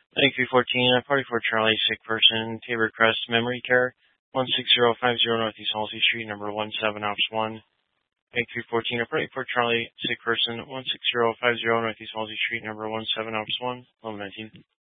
9314, Party for Charlie, sick person, Tabor Crest, memory care, 16050 Northeast Halsey Street, number 17, Ops 1. 9314, Party for Charlie, sick person, 16050 Northeast Halsey Street, number 17, Ops 1, 1119.